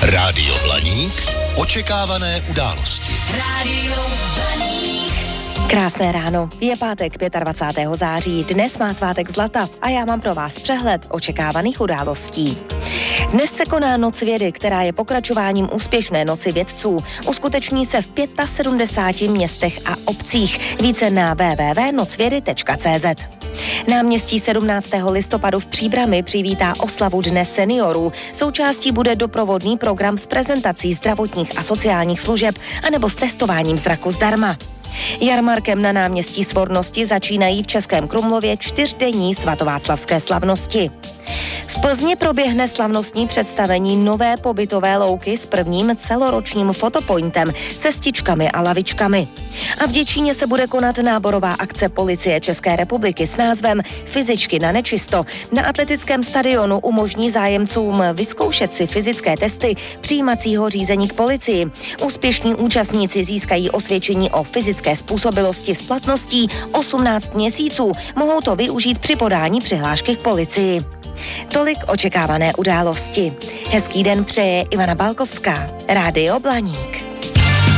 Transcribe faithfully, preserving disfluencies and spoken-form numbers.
Rádio Blaník. Očekávané události. Rádio Blaník. Krásné ráno, je pátek dvacátého pátého září, dnes má svátek zlata a já mám pro vás přehled očekávaných událostí. Dnes se koná Noc vědy, která je pokračováním úspěšné Noci vědců. Uskuteční se v sedmdesát pěti městech a obcích. Více na w w w tečka nocvědy tečka c z. Náměstí sedmnáctého listopadu v Příbrami přivítá oslavu Dne seniorů. Součástí bude doprovodný program s prezentací zdravotních a sociálních služeb anebo s testováním zraku zdarma. Jarmarkem na náměstí Svornosti začínají v Českém Krumlově čtyřdenní svatováclavské slavnosti. V Plzni proběhne slavnostní představení nové pobytové louky s prvním celoročním fotopointem, cestičkami a lavičkami. A v Děčíně se bude konat náborová akce Policie České republiky s názvem Fyzičky na nečisto. Na atletickém stadionu umožní zájemcům vyzkoušet si fyzické testy přijímacího řízení k policii. Úspěšní účastníci získají osvědčení o fyzické způsobilosti s platností osmnáct měsíců. Mohou to využít při podání přihlášky k policii. Tolik očekávané události. Hezký den přeje Ivana Balkovská. Rádio Blaník.